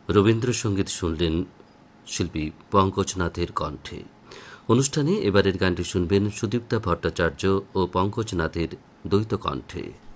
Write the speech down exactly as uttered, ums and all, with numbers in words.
রবীন্দ্রসঙ্গীত শুনলেন শিল্পী পঙ্কজ নাথের কণ্ঠে। অনুষ্ঠানে এবারের গানটি শুনবেন সুদীপ্তা ভট্টাচার্য ও পঙ্কজ নাথের দ্বৈত কণ্ঠে।